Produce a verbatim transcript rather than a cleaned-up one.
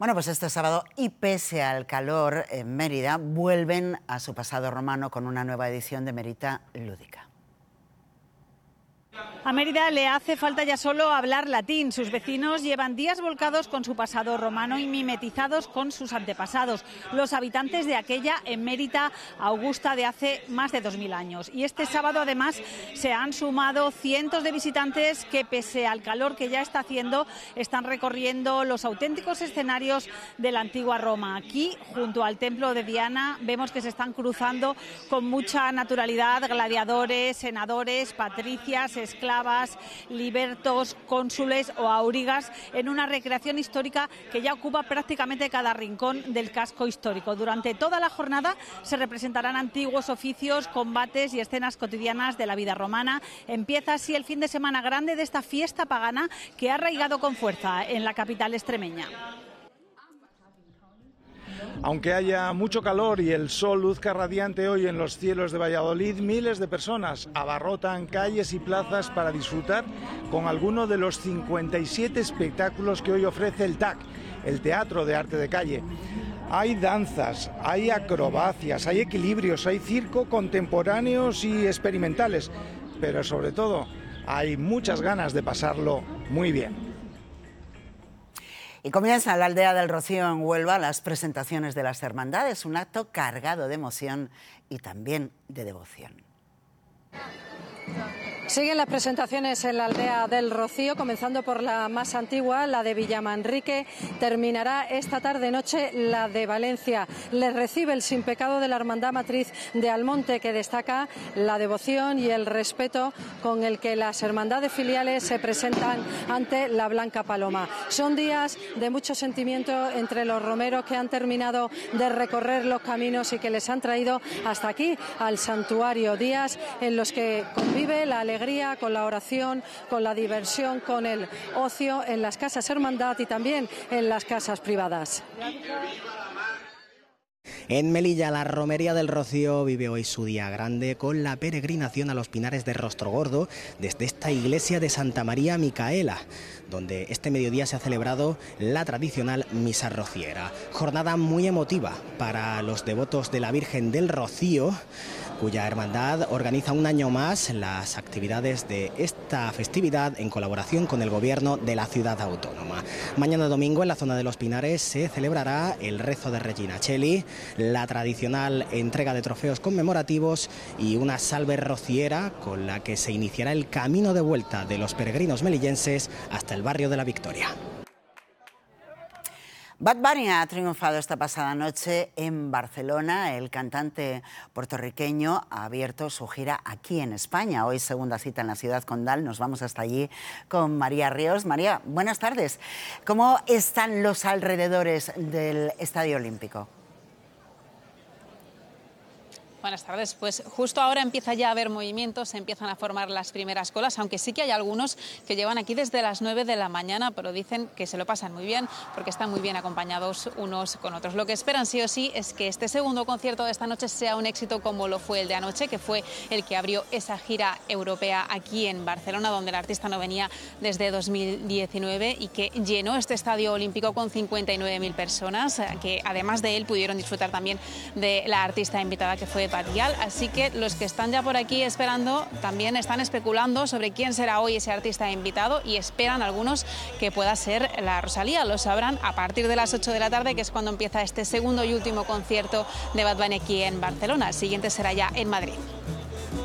Bueno, pues este sábado, y pese al calor, en Mérida vuelven a su pasado romano con una nueva edición de Mérida Lúdica. A Mérida le hace falta ya solo hablar latín. Sus vecinos llevan días volcados con su pasado romano y mimetizados con sus antepasados, los habitantes de aquella emérita Augusta de hace más de dos mil años. Y este sábado, además, se han sumado cientos de visitantes que, pese al calor que ya está haciendo, están recorriendo los auténticos escenarios de la antigua Roma. Aquí, junto al templo de Diana, vemos que se están cruzando con mucha naturalidad gladiadores, senadores, patricias, esclavas, libertos, cónsules o aurigas, en una recreación histórica que ya ocupa prácticamente cada rincón del casco histórico. Durante toda la jornada se representarán antiguos oficios, combates y escenas cotidianas de la vida romana. Empieza así el fin de semana grande de esta fiesta pagana que ha arraigado con fuerza en la capital extremeña. Aunque haya mucho calor y el sol luzca radiante hoy en los cielos de Valladolid, miles de personas abarrotan calles y plazas para disfrutar con alguno de los cincuenta y siete espectáculos que hoy ofrece el T A C, el Teatro de Arte de Calle. Hay danzas, hay acrobacias, hay equilibrios, hay circo contemporáneos y experimentales, pero sobre todo hay muchas ganas de pasarlo muy bien. Y comienza en la aldea del Rocío, en Huelva, las presentaciones de las hermandades, un acto cargado de emoción y también de devoción. Siguen las presentaciones en la aldea del Rocío, comenzando por la más antigua, la de Villamanrique. Terminará esta tarde-noche la de Valencia. Les recibe el sin pecado de la Hermandad Matriz de Almonte, que destaca la devoción y el respeto con el que las hermandades filiales se presentan ante la Blanca Paloma. Son días de mucho sentimiento entre los romeros que han terminado de recorrer los caminos y que les han traído hasta aquí, al santuario. Días en los que convive la alegría con la oración, con la diversión, con el ocio en las casas hermandad y también en las casas privadas. En Melilla, la Romería del Rocío vive hoy su día grande con la peregrinación a los Pinares de Rostrogordo desde esta iglesia de Santa María Micaela, donde este mediodía se ha celebrado la tradicional misa rociera. Jornada muy emotiva para los devotos de la Virgen del Rocío, cuya hermandad organiza un año más las actividades de esta festividad en colaboración con el gobierno de la ciudad autónoma. Mañana domingo, en la zona de los Pinares, se celebrará el rezo de Regina Coeli, la tradicional entrega de trofeos conmemorativos y una salve rociera con la que se iniciará el camino de vuelta de los peregrinos melillenses hasta el barrio de la Victoria. Bad Bunny ha triunfado esta pasada noche en Barcelona. El cantante puertorriqueño ha abierto su gira aquí en España. Hoy segunda cita en la ciudad condal. Nos vamos hasta allí con María Ríos. María, buenas tardes. ¿Cómo están los alrededores del Estadio Olímpico? Buenas tardes. Pues justo ahora empieza ya a haber movimientos, se empiezan a formar las primeras colas, aunque sí que hay algunos que llevan aquí desde las nueve de la mañana, pero dicen que se lo pasan muy bien porque están muy bien acompañados unos con otros. Lo que esperan sí o sí es que este segundo concierto de esta noche sea un éxito como lo fue el de anoche, que fue el que abrió esa gira europea aquí en Barcelona, donde el artista no venía desde dos mil diecinueve y que llenó este estadio olímpico con cincuenta y nueve mil personas, que además de él pudieron disfrutar también de la artista invitada, que fue Badial. Así que los que están ya por aquí esperando también están especulando sobre quién será hoy ese artista invitado y esperan algunos que pueda ser la Rosalía. Lo sabrán a partir de las ocho de la tarde, que es cuando empieza este segundo y último concierto de Bad Bunny aquí en Barcelona. El siguiente será ya en Madrid.